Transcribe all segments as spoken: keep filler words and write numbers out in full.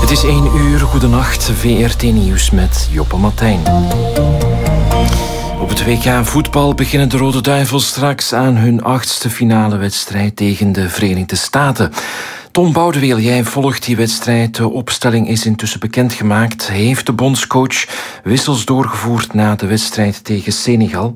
Het is één uur, goedenacht, V R T Nieuws met Joppe Martijn. Op het W K voetbal beginnen de Rode Duivels straks aan hun achtste finale wedstrijd tegen de Verenigde Staten. Tom Boudeweel, jij volgt die wedstrijd. De opstelling is intussen bekendgemaakt. Heeft de bondscoach wissels doorgevoerd na de wedstrijd tegen Senegal?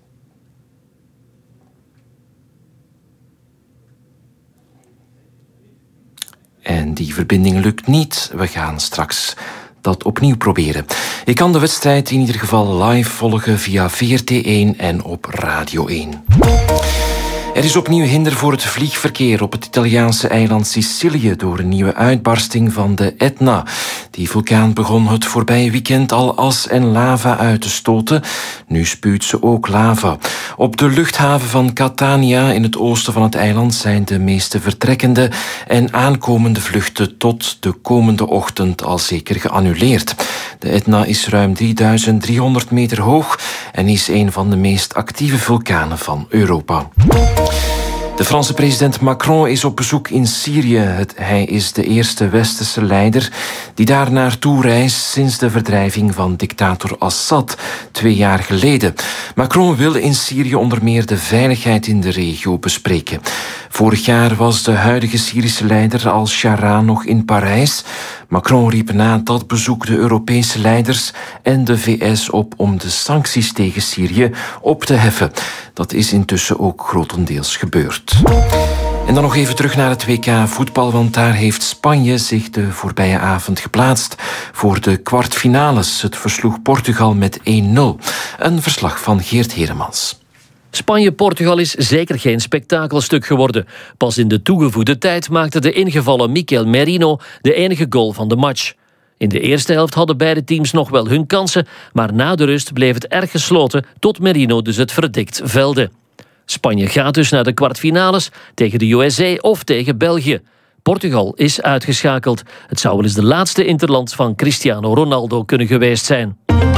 En die verbinding lukt niet. We gaan straks dat opnieuw proberen. Je kan de wedstrijd in ieder geval live volgen via V R T één en op Radio één. Er is opnieuw hinder voor het vliegverkeer op het Italiaanse eiland Sicilië door een nieuwe uitbarsting van de Etna. Die vulkaan begon het voorbije weekend al as en lava uit te stoten. Nu spuwt ze ook lava. Op de luchthaven van Catania in het oosten van het eiland zijn de meeste vertrekkende en aankomende vluchten tot de komende ochtend al zeker geannuleerd. De Etna is ruim drieduizend driehonderd meter hoog en is een van de meest actieve vulkanen van Europa. De Franse president Macron is op bezoek in Syrië. Het, hij is de eerste westerse leider die daar naartoe reist sinds de verdrijving van dictator Assad twee jaar geleden. Macron wil in Syrië onder meer de veiligheid in de regio bespreken. Vorig jaar was de huidige Syrische leider al-Shara nog in Parijs. Macron riep na dat bezoek de Europese leiders en de V S op om de sancties tegen Syrië op te heffen. Dat is intussen ook grotendeels gebeurd. En dan nog even terug naar het W K voetbal, want daar heeft Spanje zich de voorbije avond geplaatst voor de kwartfinales. Het versloeg Portugal met één nul. Een verslag van Geert Heremans. Spanje-Portugal is zeker geen spektakelstuk geworden. Pas in de toegevoegde tijd maakte de ingevallen Mikel Merino de enige goal van de match. In de eerste helft hadden beide teams nog wel hun kansen, maar na de rust bleef het erg gesloten tot Merino dus het verdikt velde. Spanje gaat dus naar de kwartfinales tegen de U S A of tegen België. Portugal is uitgeschakeld. Het zou wel eens de laatste interland van Cristiano Ronaldo kunnen geweest zijn.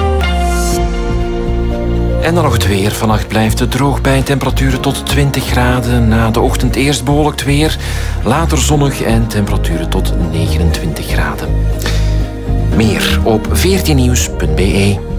En dan nog het weer. Vannacht blijft het droog bij temperaturen tot twintig graden. Na de ochtend eerst bewolkt weer, later zonnig en temperaturen tot negenentwintig graden. Meer op v r t nieuws punt b e.